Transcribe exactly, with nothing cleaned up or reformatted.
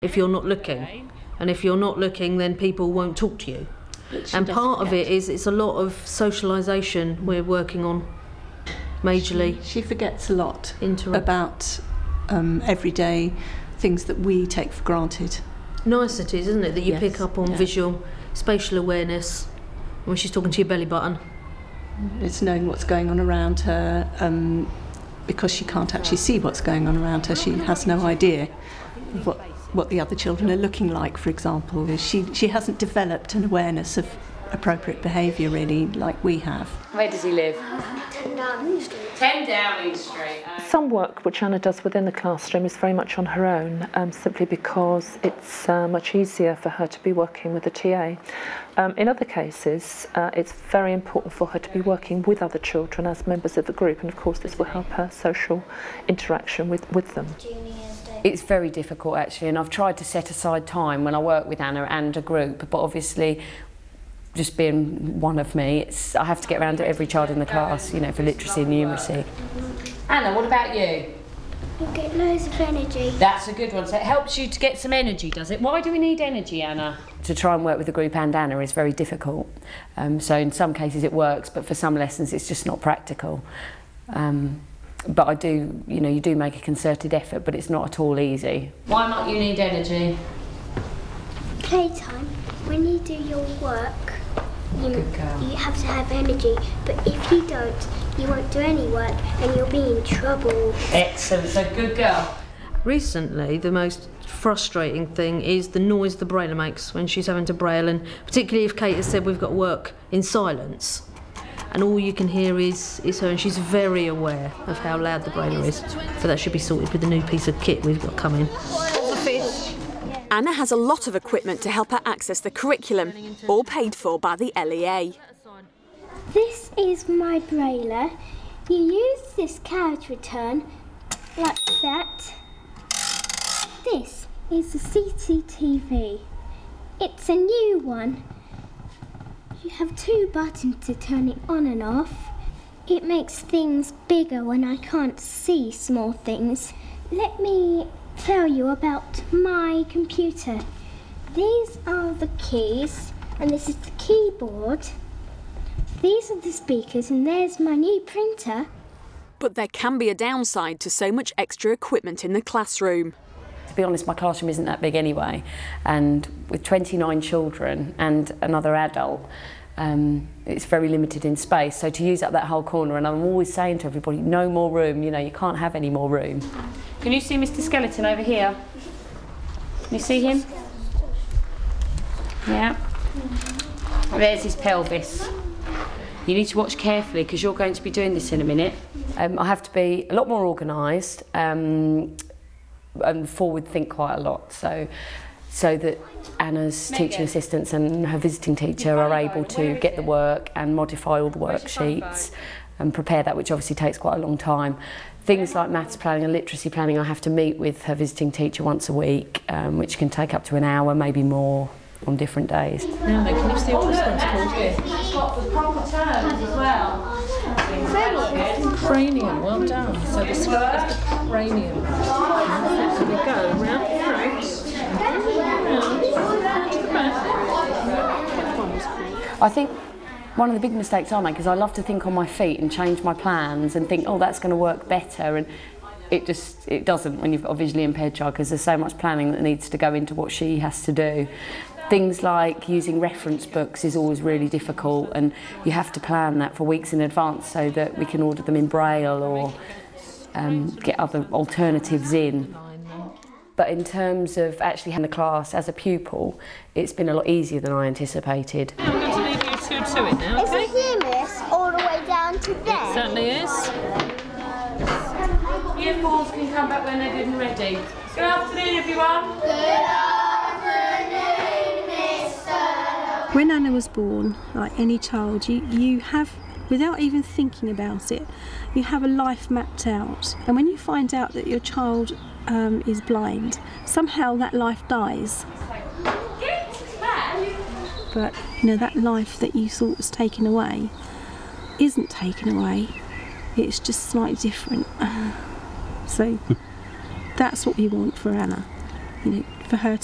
if you're not looking. And if you're not looking, then people won't talk to you. And part of it is it's a lot of socialisation we're working on majorly. She, she forgets a lot Interact. about um, everyday things that we take for granted. Niceties, isn't it, that you Yes, pick up on yeah. visual, spatial awareness, when she's talking to your belly button. It's knowing what's going on around her, um, because she can't actually see what's going on around her. She has no idea of what, what the other children are looking like, for example. She, she hasn't developed an awareness of appropriate behaviour, really, like we have. Where does he live? ten Downing Street. ten Downing Street. Oh. Some work which Anna does within the classroom is very much on her own, um, simply because it's uh, much easier for her to be working with a T A. Um, in other cases, uh, it's very important for her to be working with other children as members of the group, and of course this will help her social interaction with, with them. It's very difficult actually, and I've tried to set aside time when I work with Anna and a group, but obviously just being one of me, it's, I have to get around to every child in the class, you know, for literacy and numeracy. Anna, what about you? You get loads of energy. That's a good one. So it helps you to get some energy, does it? Why do we need energy, Anna? To try and work with the group and Anna is very difficult. Um, so in some cases it works, but for some lessons it's just not practical. Um, but I do, you know, you do make a concerted effort, but it's not at all easy. Why might you need energy? Playtime. When you do your work, you, Good girl. you have to have energy, but if you don't, you won't do any work and you'll be in trouble. Excellent, so good girl. Recently, the most frustrating thing is the noise the brailer makes when she's having to braille, and particularly if Kate has said we've got to work in silence, and all you can hear is, is her, and she's very aware of how loud the brailer is. So that should be sorted with the new piece of kit we've got coming. Anna has a lot of equipment to help her access the curriculum, all paid for by the L E A. This is my brailer. You use this carriage return like that. This is the C C T V. It's a new one. You have two buttons to turn it on and off. It makes things bigger when I can't see small things. Let me tell you about my computer. These are the keys, and this is the keyboard. These are the speakers, and there's my new printer. But there can be a downside to so much extra equipment in the classroom. To be honest, my classroom isn't that big anyway, and with twenty-nine children and another adult, um, it's very limited in space. So to use up that whole corner, and I'm always saying to everybody, no more room, you know, you can't have any more room. Can you see Mister Skeleton over here? Can you see him? Yeah. There's his pelvis. You need to watch carefully because you're going to be doing this in a minute. Um, I have to be a lot more organised um, and forward think quite a lot, so so that Anna's teaching assistants and her visiting teacher are able to get the work and modify all the worksheets and prepare that, which obviously takes quite a long time. Things like maths planning and literacy planning, I have to meet with her visiting teacher once a week, um, which can take up to an hour, maybe more, on different days. Now then, can you see what this one's called? It's got the proper terms as well. Cranium, well done. So the skirt is the cranium. So we go round the front, round to the back. I think one of the big mistakes I make is I love to think on my feet and change my plans and think, oh, that's going to work better, and it just it doesn't when you've got a visually impaired child, because there's so much planning that needs to go into what she has to do. Things like using reference books is always really difficult, and you have to plan that for weeks in advance so that we can order them in Braille or um, get other alternatives in. But in terms of actually having the class as a pupil, it's been a lot easier than I anticipated. I'm going to leave you two to it now, okay? Is the humerus all the way down to there? It certainly is. Year fours can come back when they're good and ready. Good afternoon, everyone. Good afternoon, Mister When Anna was born, like any child, you, you have, without even thinking about it, you have a life mapped out. And when you find out that your child um, is blind, somehow that life dies. But, you know, that life that you thought was taken away isn't taken away. It's just slightly different. So that's what we want for Anna. You know, for her